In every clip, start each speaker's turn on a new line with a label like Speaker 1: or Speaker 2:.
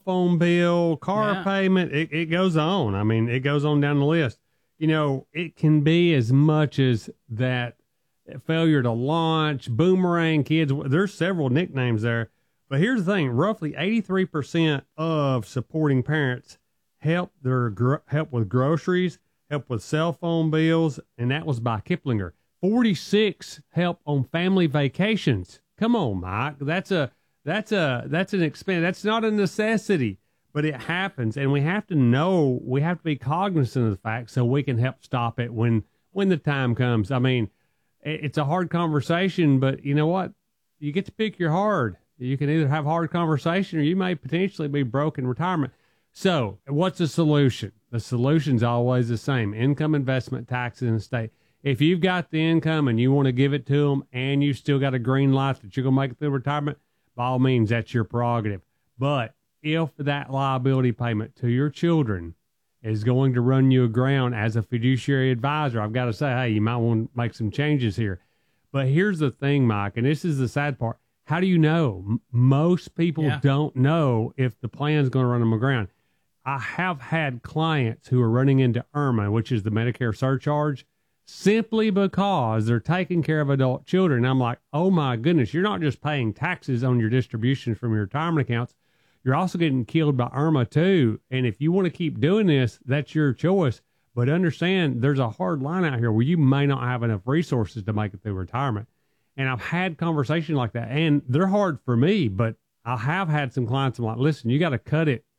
Speaker 1: phone bill, car payment. It goes on. I mean, it goes on down the list. You know, it can be as much as that failure to launch, boomerang kids. There's several nicknames there. But here's the thing. Roughly 83% of supporting parents help with groceries, help with cell phone bills, and that was by Kiplinger. 46 help on family vacations. Come on, Mike. That's an expense. That's not a necessity, but it happens, and we have to be cognizant of the fact so we can help stop it when the time comes. I mean, it's a hard conversation, but you know what? You get to pick your hard. You can either have hard conversation or you may potentially be broke in retirement. So what's the solution? The solution's always the same: income, investment, taxes, and estate. If you've got the income and you want to give it to them and you still got a green light that you're going to make it through retirement, by all means, that's your prerogative. But if that liability payment to your children is going to run you aground as a fiduciary advisor, I've got to say, hey, you might want to make some changes here. But here's the thing, Mike, and this is the sad part. How do you know? Most people don't know if the plan is going to run them aground. I have had clients who are running into IRMAA, which is the Medicare surcharge, simply because they're taking care of adult children. And I'm like, oh my goodness, you're not just paying taxes on your distributions from your retirement accounts. You're also getting killed by IRMAA too. And if you want to keep doing this, that's your choice. But understand there's a hard line out here where you may not have enough resources to make it through retirement. And I've had conversations like that, and they're hard for me, but I have had some clients. I'm like, listen, you got to cut it,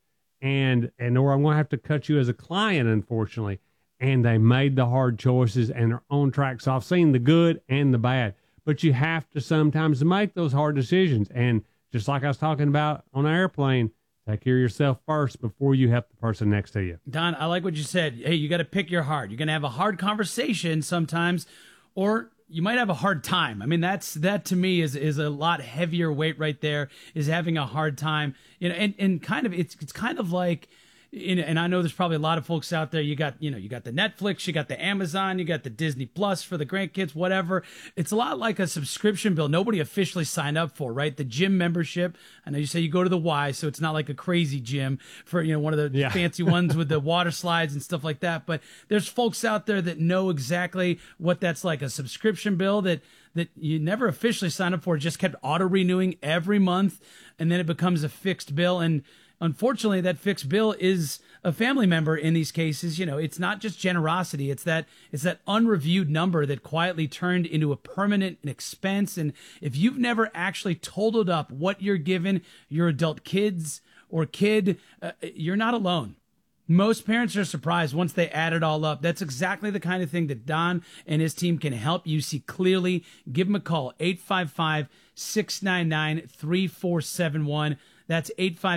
Speaker 1: or I'm going to have to cut you as a client, unfortunately. And they made the hard choices and are on track. So I've seen the good and the bad, but you have to sometimes make those hard decisions. And just like I was talking about on an airplane, take care of yourself first before you help the person next to you.
Speaker 2: Don, I like what you said. Hey, you got to pick your heart. You're going to have a hard conversation sometimes, or you might have a hard time. I mean, that to me is a lot heavier weight right there, is having a hard time, you know, and kind of, it's kind of like, and I know there's probably a lot of folks out there. You got the Netflix, you got the Amazon, you got the Disney Plus for the grandkids, whatever. It's a lot like a subscription bill. Nobody officially signed up for, right? The gym membership. I know you say you go to the Y, so it's not like a crazy gym for, one of the fancy ones with the water slides and stuff like that. But there's folks out there that know exactly what that's like, a subscription bill that you never officially signed up for, just kept auto renewing every month. And then it becomes a fixed bill. And unfortunately, that fixed bill is a family member in these cases. It's not just generosity. It's that unreviewed number that quietly turned into a permanent expense. And if you've never actually totaled up what you're giving your adult kids or kid, you're not alone. Most parents are surprised once they add it all up. That's exactly the kind of thing that Don and his team can help you see clearly. Give them a call, 855-699-3471. That's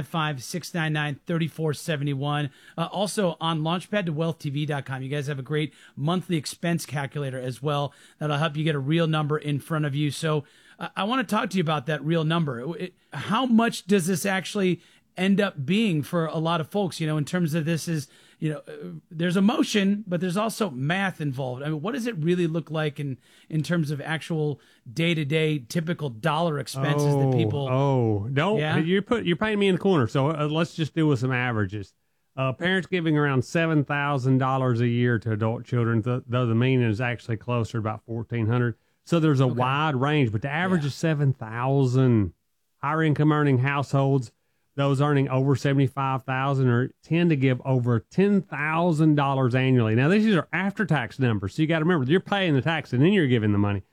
Speaker 2: 855-699-3471. Also on launchpad2wealthtv.com. You guys have a great monthly expense calculator as well that'll help you get a real number in front of you. So I want to talk to you about that real number. How much does this actually end up being for a lot of folks, in terms of this is, there's emotion, but there's also math involved. I mean, what does it really look like in terms of actual day-to-day typical dollar expenses that people...
Speaker 1: You're painting me in the corner. So let's just do with some averages. Parents giving around $7,000 a year to adult children, though the mean is actually closer to about $1,400. So there's a wide range, but the average is $7,000. Higher income earning households, those earning over $75,000 tend to give over $10,000 annually. Now, these are after-tax numbers, so you got to remember you're paying the tax and then you're giving the money.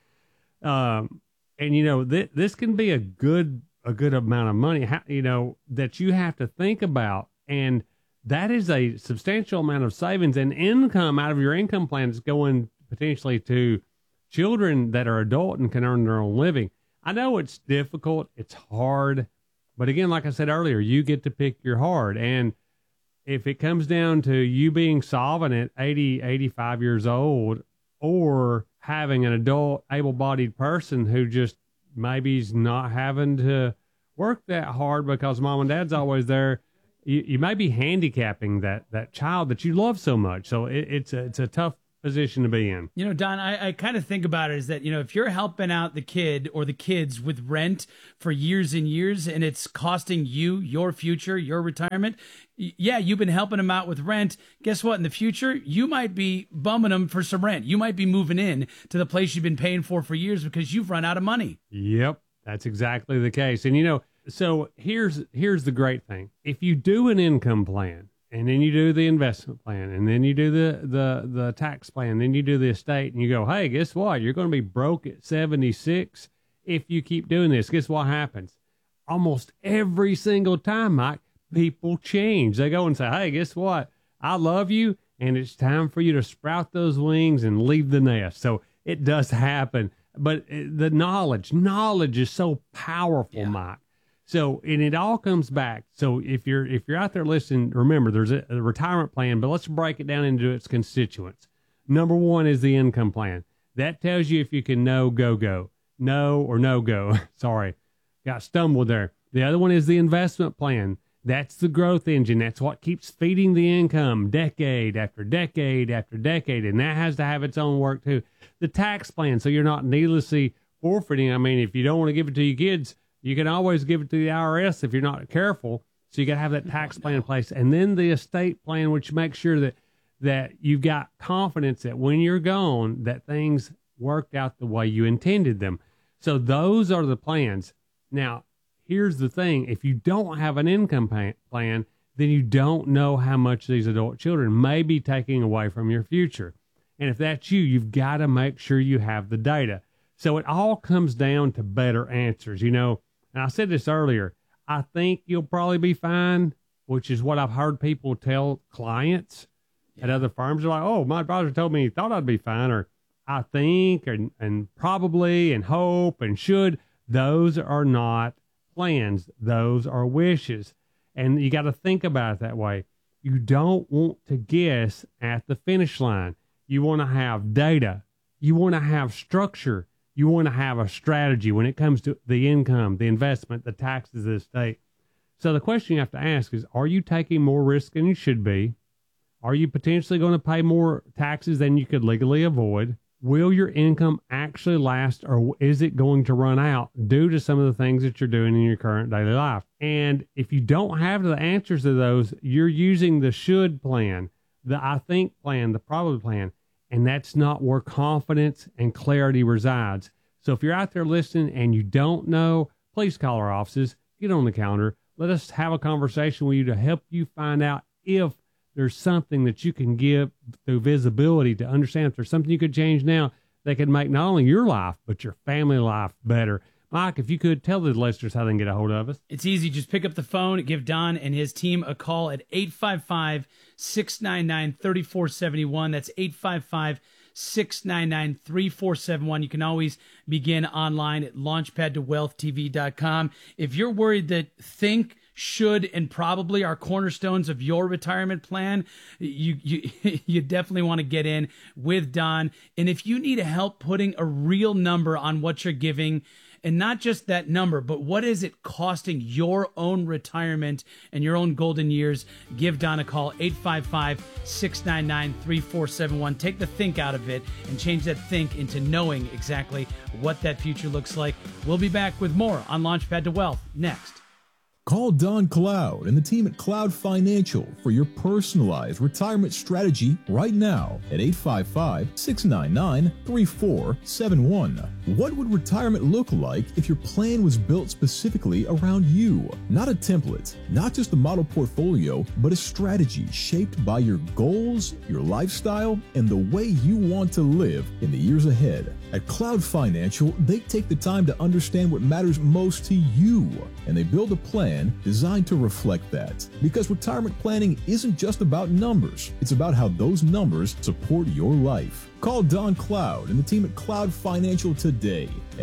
Speaker 1: This can be a good amount of money, that you have to think about, and that is a substantial amount of savings and income out of your income plan is going potentially to children that are adult and can earn their own living. I know it's difficult, it's hard. But again, like I said earlier, you get to pick your heart. And if it comes down to you being solvent at 80, 85 years old, or having an adult able-bodied person who just maybe is not having to work that hard because mom and dad's always there, you may be handicapping that child that you love so much. So it's a tough position to be in.
Speaker 2: You know, Don, I kind of think about it as that, you know, if you're helping out the kid or the kids with rent for years and years and it's costing you your future, your retirement, yeah, you've been helping them out with rent. Guess what? In the future, you might be bumming them for some rent. You might be moving in to the place you've been paying for years because you've run out of money.
Speaker 1: Yep, that's exactly the case. And, you know, so here's the great thing. If you do an income plan, and then you do the investment plan, and then you do the tax plan, then you do the estate, and you go, hey, guess what? You're going to be broke at 76 if you keep doing this. Guess what happens? Almost every single time, Mike, people change. They go and say, hey, guess what? I love you, and it's time for you to sprout those wings and leave the nest. So it does happen. But the knowledge is so powerful, Mike. So, and it all comes back. So if you're out there listening, remember there's a retirement plan, but let's break it down into its constituents. Number one is the income plan. That tells you if you can no go, no or no go. Sorry, got stumbled there. The other one is the investment plan. That's the growth engine. That's what keeps feeding the income decade after decade after decade. And that has to have its own work too. The tax plan. So you're not needlessly forfeiting. I mean, if you don't want to give it to your kids, you can always give it to the IRS if you're not careful. So you got to have that tax plan in place. And then the estate plan, which makes sure that you've got confidence that when you're gone, that things worked out the way you intended them. So those are the plans. Now, here's the thing. If you don't have an income plan, then you don't know how much these adult children may be taking away from your future. And if that's you, you've got to make sure you have the data. So it all comes down to better answers. You know, and I said this earlier, I think you'll probably be fine, which is what I've heard people tell clients at other firms. They're like, oh, my advisor told me he thought I'd be fine, or I think, and probably, and hope, and should. Those are not plans. Those are wishes. And you got to think about it that way. You don't want to guess at the finish line. You want to have data. You want to have structure. You want to have a strategy when it comes to the income, the investment, the taxes of the state. So the question you have to ask is, are you taking more risk than you should be? Are you potentially going to pay more taxes than you could legally avoid? Will your income actually last, or is it going to run out due to some of the things that you're doing in your current daily life? And if you don't have the answers to those, you're using the should plan, the I think plan, the probably plan. And that's not where confidence and clarity resides. So if you're out there listening and you don't know, please call our offices, get on the calendar. Let us have a conversation with you to help you find out if there's something that you can give through visibility to understand if there's something you could change now that could make not only your life, but your family life better. Mike, if you could tell the listeners how they can get a hold of us.
Speaker 2: It's easy. Just pick up the phone, give Don and his team a call at 855-699-3471. That's 855-699-3471. You can always begin online at launchpadtowealthtv.com. If you're worried that think, should, and probably are cornerstones of your retirement plan, you definitely want to get in with Don. And if you need help putting a real number on what you're giving, and not just that number, but what is it costing your own retirement and your own golden years, give Don a call, 855-699-3471. Take the think out of it and change that think into knowing exactly what that future looks like. We'll be back with more on Launchpad to Wealth next.
Speaker 3: Call Don Cloud and the team at Cloud Financial for your personalized retirement strategy right now at 855-699-3471. What would retirement look like if your plan was built specifically around you? Not a template, not just a model portfolio, but a strategy shaped by your goals, your lifestyle, and the way you want to live in the years ahead. At Cloud Financial, they take the time to understand what matters most to you, and they build a plan designed to reflect that. Because retirement planning isn't just about numbers, it's about how those numbers support your life. Call Don Cloud and the team at Cloud Financial today at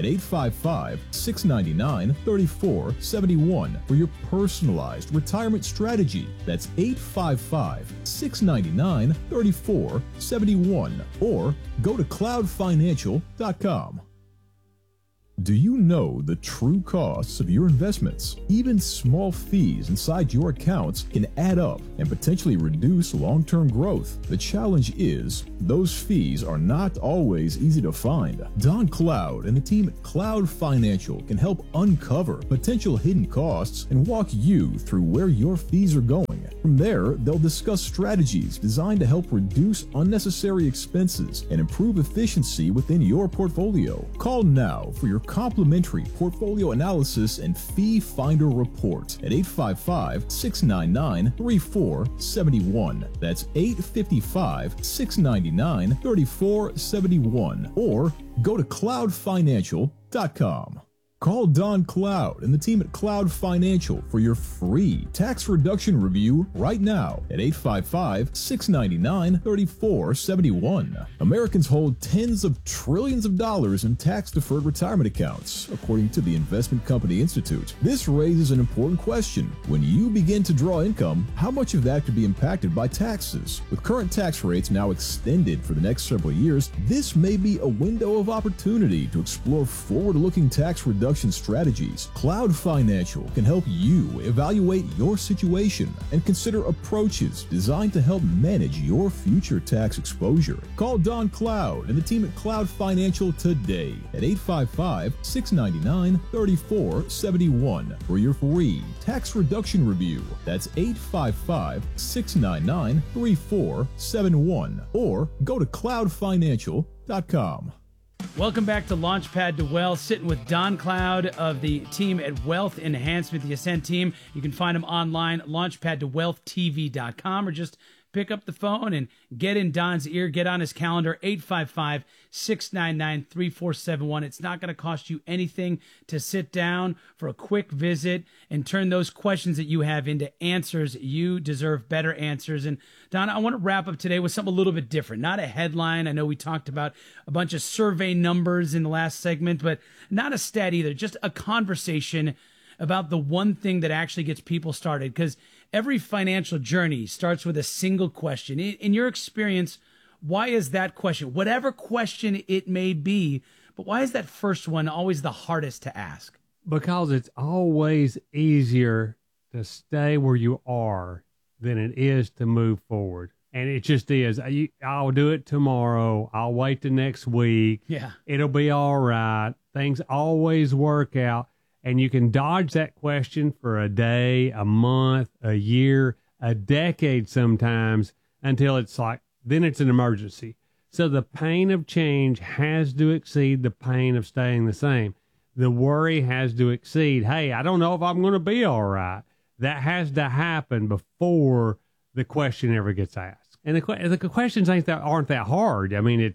Speaker 3: 855-699-3471 for your personalized retirement strategy. That's 855-699-3471 or go to cloudfinancial.com. Do you know the true costs of your investments? Even small fees inside your accounts can add up and potentially reduce long-term growth. The challenge is, those fees are not always easy to find. Don Cloud and the team at Cloud Financial can help uncover potential hidden costs and walk you through where your fees are going. From there, they'll discuss strategies designed to help reduce unnecessary expenses and improve efficiency within your portfolio. Call now for your complimentary portfolio analysis and fee finder report at 855-699-3471. That's 855-699-3471. Or go to cloudfinancial.com. Call Don Cloud and the team at Cloud Financial for your free tax reduction review right now at 855-699-3471. Americans hold tens of trillions of dollars in tax-deferred retirement accounts, according to the Investment Company Institute. This raises an important question. When you begin to draw income, how much of that could be impacted by taxes? With current tax rates now extended for the next several years, this may be a window of opportunity to explore forward-looking tax reduction strategies. Cloud Financial can help you evaluate your situation and consider approaches designed to help manage your future tax exposure. Call Don Cloud and the team at Cloud Financial today at 855-699-3471 for your free tax reduction review. That's 855-699-3471 or go to cloudfinancial.com.
Speaker 2: Welcome back to Launchpad to Wealth, sitting with Don Cloud of the team at Wealth Enhancement, the Ascent team. You can find them online, launchpadtowealthtv.com, or just pick up the phone and get in Don's ear, get on his calendar, 855-699-3471. It's not going to cost you anything to sit down for a quick visit and turn those questions that you have into answers. You deserve better answers. And Don, I want to wrap up today with something a little bit different, not a headline. I know we talked about a bunch of survey numbers in the last segment, but not a stat either, just a conversation about the one thing that actually gets people started, because every financial journey starts with a single question. In your experience, why is that question, whatever question it may be, but why is that first one always the hardest to ask?
Speaker 1: Because it's always easier to stay where you are than it is to move forward. And it just is. I'll do it tomorrow. I'll wait the next week.
Speaker 2: Yeah.
Speaker 1: It'll be all right. Things always work out. And you can dodge that question for a day, a month, a year, a decade sometimes, until it's like, then it's an emergency. So the pain of change has to exceed the pain of staying the same. The worry has to exceed, hey, I don't know if I'm going to be all right. That has to happen before the question ever gets asked. And the questions aren't that hard. I mean,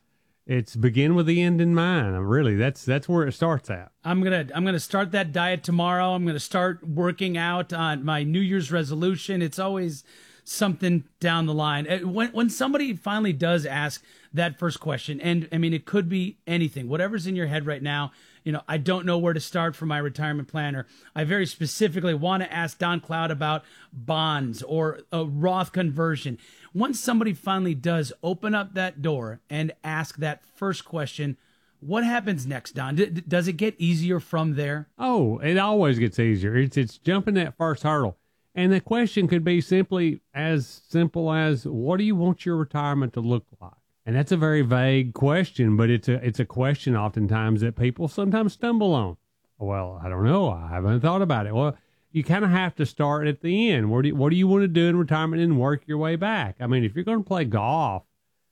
Speaker 1: it's begin with the end in mind. Really, that's where it starts at.
Speaker 2: I'm gonna start that diet tomorrow. I'm gonna start working out on my New Year's resolution. It's always something down the line. When somebody finally does ask that first question, and I mean, it could be anything, whatever's in your head right now. You know, I don't know where to start for my retirement plan, or I very specifically want to ask Don Cloud about bonds or a Roth conversion. Once somebody finally does open up that door and ask that first question, what happens next, Don? Does it get easier from there?
Speaker 1: Oh, it always gets easier. It's jumping that first hurdle. And the question could be simple as, what do you want your retirement to look like? And that's a very vague question, but it's a question oftentimes that people sometimes stumble on. Well, I don't know. I haven't thought about it. Well, you kind of have to start at the end. What do you want to do in retirement and work your way back? I mean, if you're going to play golf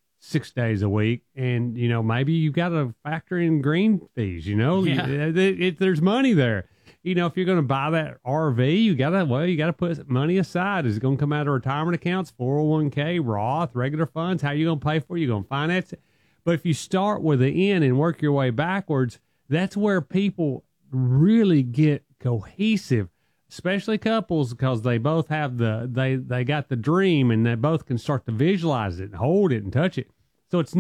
Speaker 1: 6 days a week, and maybe you got to factor in green fees. There's money there. If you're going to buy that RV, you got to put money aside. Is it going to come out of retirement accounts, 401k, Roth, regular funds? How are you going to pay for it? You going to finance it? But if you start with the end and work your way backwards, that's where people really get cohesive, especially couples, because they both have they got the dream, and they both can start to visualize it and hold it and touch it. So it's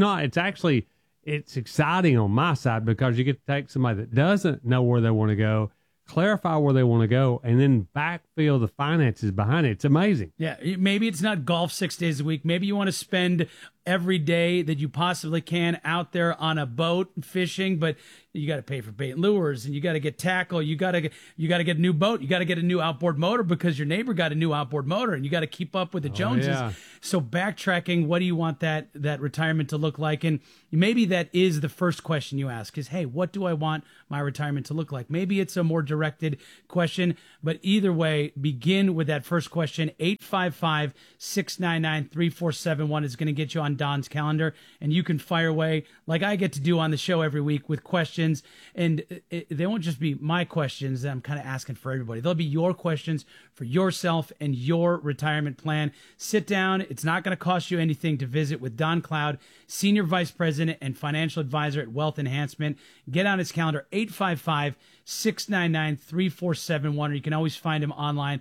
Speaker 1: exciting on my side, because you get to take somebody that doesn't know where they want to go, clarify where they want to go, and then feel the finances behind it. It's amazing.
Speaker 2: Yeah, maybe it's not golf 6 days a week. Maybe you want to spend every day that you possibly can out there on a boat fishing, but you got to pay for bait and lures, and you got to get tackle. You got to get a new boat. You got to get a new outboard motor because your neighbor got a new outboard motor, and you got to keep up with the Joneses.
Speaker 1: Yeah.
Speaker 2: So backtracking, what do you want that retirement to look like? And maybe that is the first question you ask is, hey, what do I want my retirement to look like? Maybe it's a more directed question, but either way, begin with that first question. 855-699-3471 is going to get you on Don's calendar, and you can fire away like I get to do on the show every week with questions. And they won't just be my questions that I'm kind of asking for everybody. They'll be your questions for yourself and your retirement plan. Sit down. It's not going to cost you anything to visit with Don Cloud, Senior Vice President and Financial Advisor at Wealth Enhancement. Get on his calendar, 855-699-3471, or you can always find him online,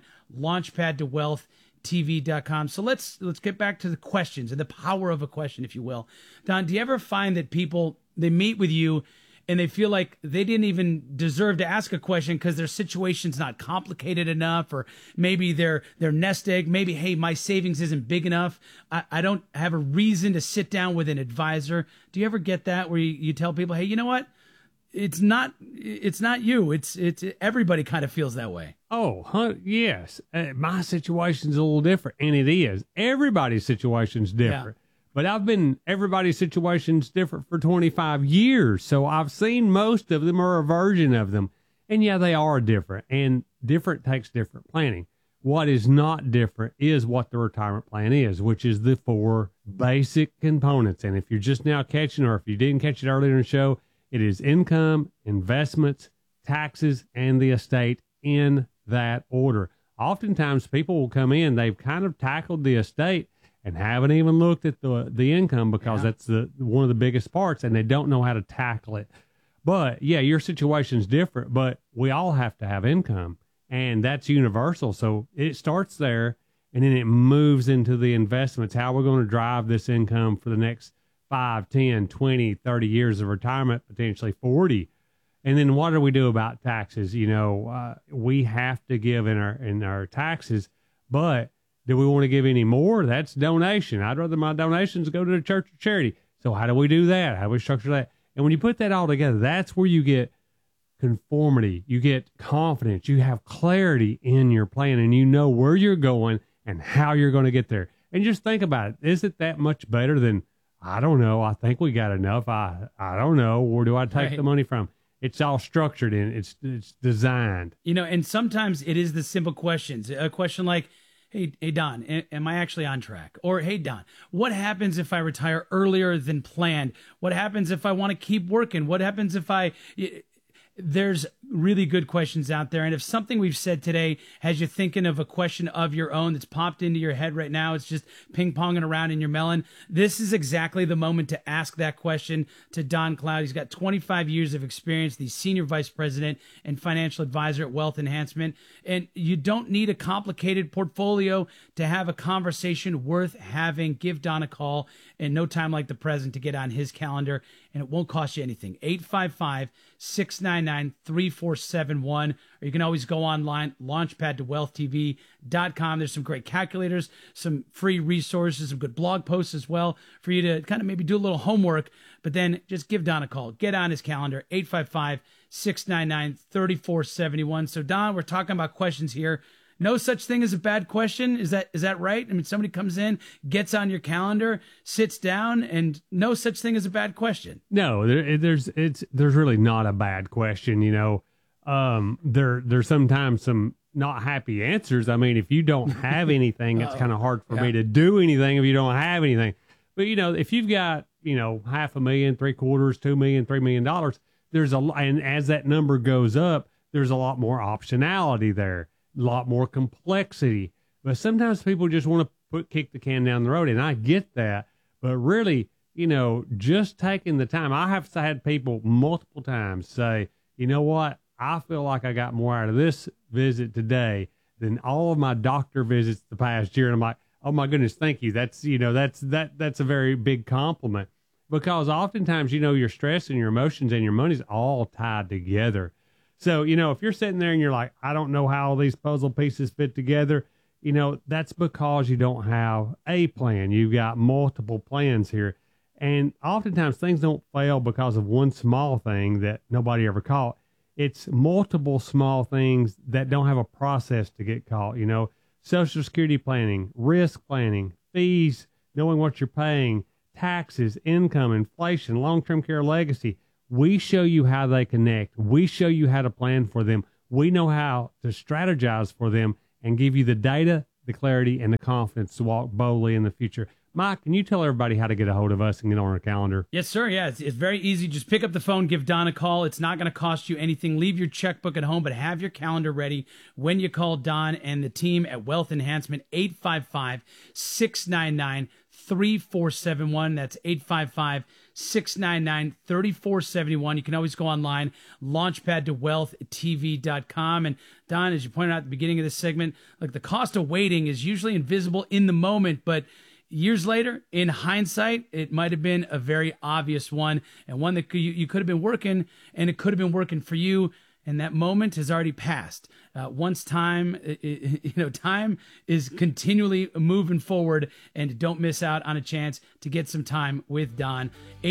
Speaker 2: launchpadtowealthtv.com. So let's get back to the questions and the power of a question, if you will. Don, do you ever find that people, they meet with you and they feel like they didn't even deserve to ask a question because their situation's not complicated enough, or maybe they're nest egg, maybe, hey, my savings isn't big enough. I don't have a reason to sit down with an advisor. Do you ever get that where you tell people, hey, you know what? It's not you. It's everybody kind of feels that way.
Speaker 1: Oh, yes. My situation's a little different, and it is. Everybody's situation's different. Yeah. But everybody's situation's different for 25 years, so I've seen most of them or a version of them. And yeah, they are different, and different takes different planning. What is not different is what the retirement plan is, which is the 4 basic components. And if you're just now catching, or if you didn't catch it earlier in the show, it is income, investments, taxes, and the estate in that order. Oftentimes people will come in, they've kind of tackled the estate and haven't even looked at the income because that's one of the biggest parts, and they don't know how to tackle it. But yeah, your situation's different, but we all have to have income, and that's universal. So it starts there, and then it moves into the investments, how we're going to drive this income for the next 5, 10, 20, 30 years of retirement, potentially 40. And then what do we do about taxes? We have to give in our taxes, but do we want to give any more? That's donation. I'd rather my donations go to the church or charity. So how do we do that? How do we structure that? And when you put that all together, that's where you get conformity. You get confidence. You have clarity in your plan, and you know where you're going and how you're going to get there. And just think about it. Is it that much better than, I don't know, I think we got enough. I don't know. Where do I take the money from? It's all structured in. It's designed.
Speaker 2: And sometimes it is the simple questions. A question like, Hey Don, am I actually on track? Or, hey Don, what happens if I retire earlier than planned? What happens if I want to keep working? What happens if there's really good questions out there. And if something we've said today has you thinking of a question of your own that's popped into your head right now, it's just ping-ponging around in your melon, this is exactly the moment to ask that question to Don Cloud. He's got 25 years of experience, the Senior Vice President and Financial Advisor at Wealth Enhancement. And you don't need a complicated portfolio to have a conversation worth having. Give Don a call, and no time like the present to get on his calendar, and it won't cost you anything. 855-699-3471, or you can always go online, launchpadtowealthtv.com. There's some great calculators, some free resources, some good blog posts as well for you to kind of maybe do a little homework, but then just give Don a call. Get on his calendar, 855-699-3471. So Don, we're talking about questions here. No such thing as a bad question. Is that right? I mean, somebody comes in, gets on your calendar, sits down, and no such thing as a bad question.
Speaker 1: No, there's really not a bad question. There's sometimes some not happy answers. I mean, if you don't have anything, it's kind of hard for me to do anything if you don't have anything. But if you've got $500,000, $750,000, $2 million, $3 million, and as that number goes up, there's a lot more optionality there. A lot more complexity, but sometimes people just want to kick the can down the road, and I get that. But really, just taking the time. I have had people multiple times say, you know what, I feel like I got more out of this visit today than all of my doctor visits the past year. And I'm like, oh my goodness, thank you. That's that's a very big compliment, because oftentimes your stress and your emotions and your money's all tied together. So, if you're sitting there and you're like, I don't know how all these puzzle pieces fit together, that's because you don't have a plan. You've got multiple plans here. And oftentimes things don't fail because of one small thing that nobody ever caught. It's multiple small things that don't have a process to get caught. Social Security planning, risk planning, fees, knowing what you're paying, taxes, income, inflation, long-term care, legacy. We show you how they connect. We show you how to plan for them. We know how to strategize for them and give you the data, the clarity, and the confidence to walk boldly in the future. Mike, can you tell everybody how to get a hold of us and get on our calendar?
Speaker 2: Yes, sir. Yeah, it's very easy. Just pick up the phone, give Don a call. It's not going to cost you anything. Leave your checkbook at home, but have your calendar ready when you call Don and the team at Wealth Enhancement, 855-699-3471. That's 855-699-3471. You can always go online, launchpadtowealthtv.com. And Don, as you pointed out at the beginning of this segment, like the cost of waiting is usually invisible in the moment, but years later, in hindsight, it might have been a very obvious one, and one that you could have been working, and it could have been working for you, and that moment has already passed. Once time is continually moving forward, and don't miss out on a chance to get some time with Don.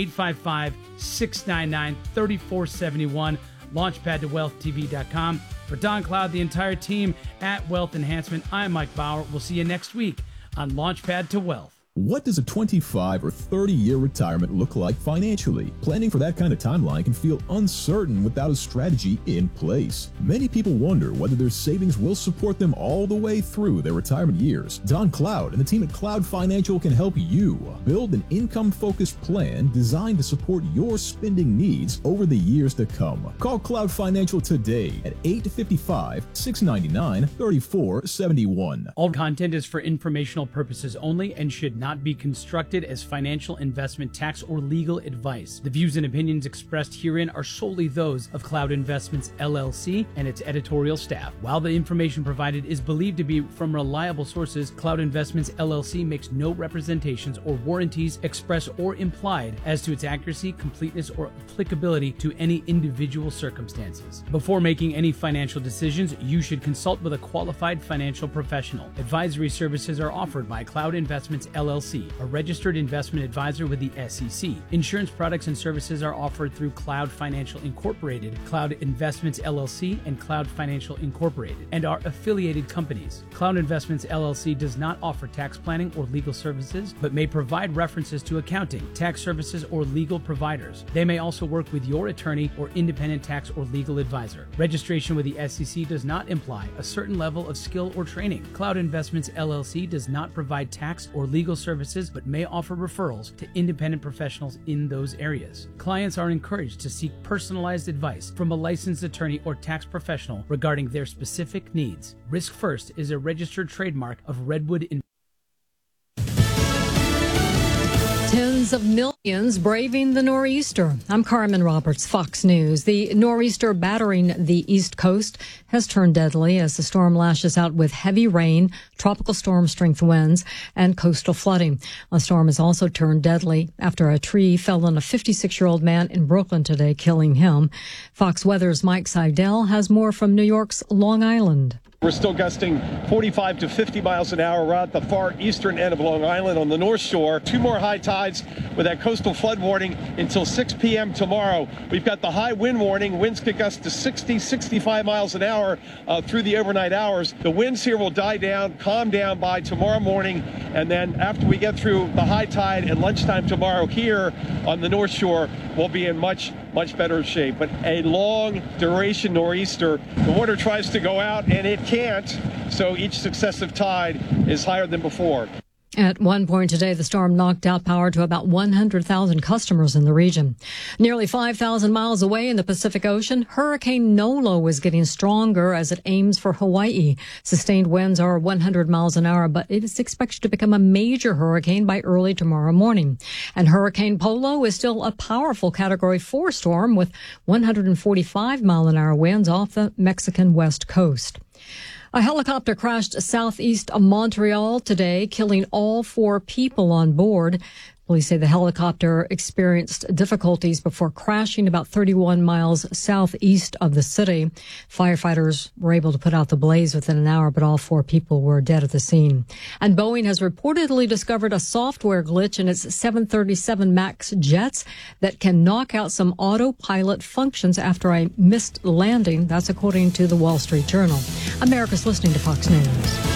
Speaker 2: 855-699-3471, launchpadtowealthtv.com. For Don Cloud, the entire team at Wealth Enhancement, I'm Mike Bauer. We'll see you next week on Launchpad to Wealth.
Speaker 3: What does a 25 or 30-year retirement look like financially? Planning for that kind of timeline can feel uncertain without a strategy in place. Many people wonder whether their savings will support them all the way through their retirement years. Don Cloud and the team at Cloud Financial can help you build an income-focused plan designed to support your spending needs over the years to come. Call Cloud Financial today at 855-699-3471.
Speaker 2: All content is for informational purposes only and should not be constructed as financial, investment, tax, or legal advice. The views and opinions expressed herein are solely those of Cloud Investments, LLC, and its editorial staff. While the information provided is believed to be from reliable sources, Cloud Investments, LLC makes no representations or warranties express or implied as to its accuracy, completeness, or applicability to any individual circumstances. Before making any financial decisions, you should consult with a qualified financial professional. Advisory services are offered by Cloud Investments, LLC, a registered investment advisor with the SEC. Insurance products and services are offered through Cloud Financial Incorporated, Cloud Investments LLC, and Cloud Financial Incorporated, and are affiliated companies. Cloud Investments LLC does not offer tax planning or legal services, but may provide references to accounting, tax services, or legal providers. They may also work with your attorney or independent tax or legal advisor. Registration with the SEC does not imply a certain level of skill or training. Cloud Investments LLC does not provide tax or legal services, but may offer referrals to independent professionals in those areas. Clients are encouraged to seek personalized advice from a licensed attorney or tax professional regarding their specific needs. Risk First is a registered trademark of Redwood.
Speaker 4: Tens of millions braving the nor'easter. I'm Carmen Roberts, Fox News. The nor'easter battering the East Coast has turned deadly as the storm lashes out with heavy rain, tropical storm strength winds, and coastal flooding. The storm has also turned deadly after a tree fell on a 56-year-old man in Brooklyn today, killing him. Fox Weather's Mike Seidel has more from New York's Long Island.
Speaker 5: We're still gusting 45 to 50 miles an hour. We're at the far eastern end of Long Island on the North Shore. Two more high tides with that coastal flood warning until 6 p.m. tomorrow. We've got the high wind warning. Winds could gust to 60, 65 miles an hour through the overnight hours. The winds here will die down, calm down by tomorrow morning. And then after we get through the high tide at lunchtime tomorrow here on the North Shore, we'll be in much better shape. But a long duration nor'easter. The water tries to go out and it can't, so each successive tide is higher than before.
Speaker 4: At one point today, the storm knocked out power to about 100,000 customers in the region. Nearly 5,000 miles away in the Pacific Ocean, Hurricane Nolo is getting stronger as it aims for Hawaii. Sustained winds are 100 miles an hour, but it is expected to become a major hurricane by early tomorrow morning. And Hurricane Polo is still a powerful Category 4 storm with 145-mile-an-hour winds off the Mexican west coast. A helicopter crashed southeast of Montreal today, killing all 4 people on board. Police say the helicopter experienced difficulties before crashing about 31 miles southeast of the city. Firefighters were able to put out the blaze within an hour, but all 4 people were dead at the scene. And Boeing has reportedly discovered a software glitch in its 737 MAX jets that can knock out some autopilot functions after a missed landing. That's according to the Wall Street Journal. America's listening to Fox News.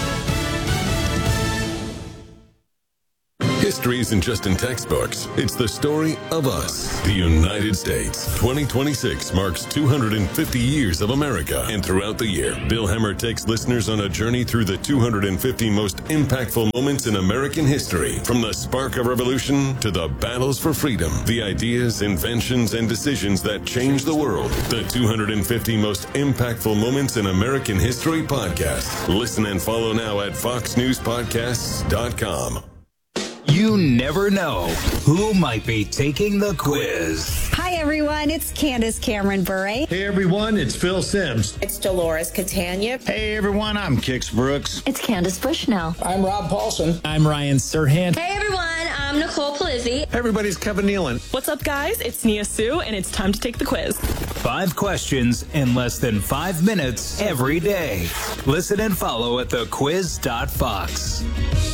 Speaker 6: History isn't just in textbooks. It's the story of us. The United States. 2026 marks 250 years of America. And throughout the year, Bill Hemmer takes listeners on a journey through the 250 most impactful moments in American history. From the spark of revolution to the battles for freedom. The ideas, inventions, and decisions that changed the world. The 250 most impactful moments in American history podcast. Listen and follow now at foxnewspodcasts.com.
Speaker 7: You never know who might be taking the quiz.
Speaker 8: Hi, everyone. It's Candace Cameron Bure.
Speaker 9: Hey, everyone. It's Phil Sims.
Speaker 10: It's Dolores Catania.
Speaker 11: Hey, everyone. I'm Kix Brooks.
Speaker 12: It's Candace Bushnell.
Speaker 13: I'm Rob Paulson.
Speaker 14: I'm Ryan Serhant.
Speaker 15: Hey, everyone. I'm Nicole Polizzi.
Speaker 16: Hey, everybody. It's Kevin Nealon.
Speaker 17: What's up, guys? It's Nia Sue, and it's time to take the quiz.
Speaker 7: 5 questions in less than 5 minutes every day. Listen and follow at thequiz.fox.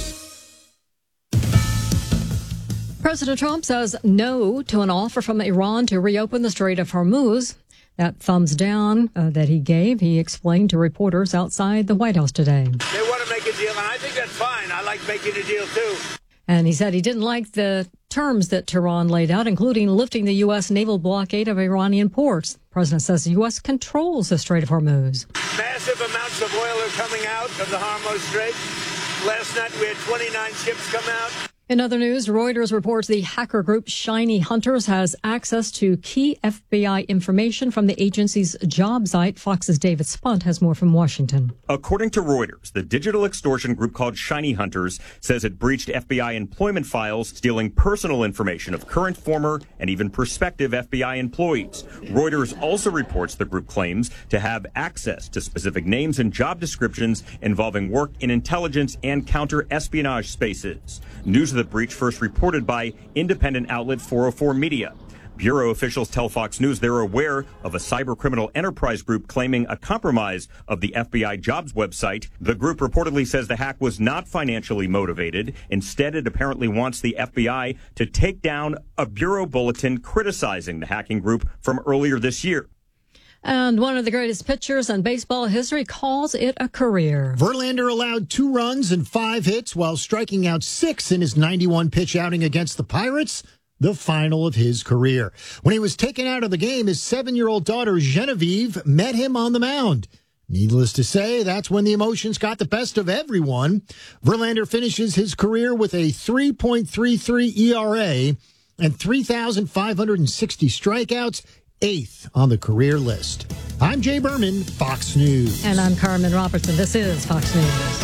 Speaker 4: President Trump says no to an offer from Iran to reopen the Strait of Hormuz. That thumbs down that he gave, he explained to reporters outside the White House today.
Speaker 18: They want to make a deal, and I think that's fine. I like making a deal, too.
Speaker 4: And he said he didn't like the terms that Tehran laid out, including lifting the U.S. naval blockade of Iranian ports. The president says the U.S. controls the Strait of Hormuz.
Speaker 18: Massive amounts of oil are coming out of the Hormuz Strait. Last night we had 29 ships come out.
Speaker 4: In other news, Reuters reports the hacker group Shiny Hunters has access to key FBI information from the agency's job site. Fox's David Spunt has more from Washington.
Speaker 19: According to Reuters, the digital extortion group called Shiny Hunters says it breached FBI employment files, stealing personal information of current, former, and even prospective FBI employees. Reuters also reports the group claims to have access to specific names and job descriptions involving work in intelligence and counter-espionage spaces. News of the breach first reported by independent outlet 404 Media. Bureau officials tell Fox News they're aware of a cybercriminal enterprise group claiming a compromise of the FBI jobs website. The group reportedly says the hack was not financially motivated. Instead, it apparently wants the FBI to take down a Bureau bulletin criticizing the hacking group from earlier this year.
Speaker 4: And one of the greatest pitchers in baseball history calls it a career.
Speaker 9: Verlander allowed 2 runs and 5 hits while striking out 6 in his 91-pitch outing against the Pirates, the final of his career. When he was taken out of the game, his 7-year-old daughter, Genevieve, met him on the mound. Needless to say, that's when the emotions got the best of everyone. Verlander finishes his career with a 3.33 ERA and 3,560 strikeouts, 8th on the career list. I'm Jay Berman, Fox News.
Speaker 4: And I'm Carmen Robertson. This is Fox News.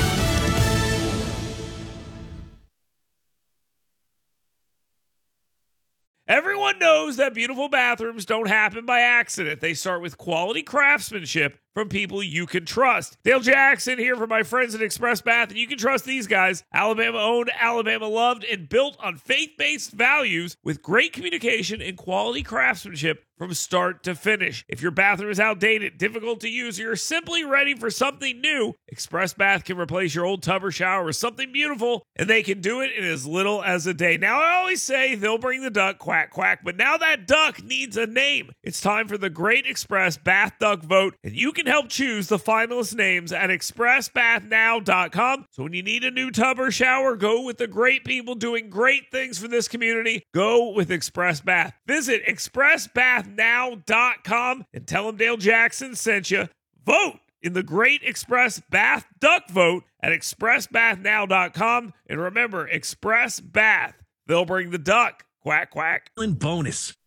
Speaker 20: Everyone knows that beautiful bathrooms don't happen by accident. They start with quality craftsmanship from people you can trust. Dale Jackson here for my friends at Express Bath, and you can trust these guys. Alabama owned, Alabama loved, and built on faith-based values with great communication and quality craftsmanship from start to finish. If your bathroom is outdated, difficult to use, or you're simply ready for something new, Express Bath can replace your old tub or shower with something beautiful, and they can do it in as little as a day. Now, I always say they'll bring the duck, quack, quack, but now that duck needs a name. It's time for the Great Express Bath Duck Vote, and you can help choose the finalist names at expressbathnow.com. So when you need a new tub or shower, go with the great people doing great things for this community. Go with Express Bath. Visit expressbathnow.com and tell them Dale Jackson sent you. Vote in the Great Express Bath Duck Vote at expressbathnow.com. And remember, Express Bath. They'll bring the duck. Quack, quack.
Speaker 21: Bonus.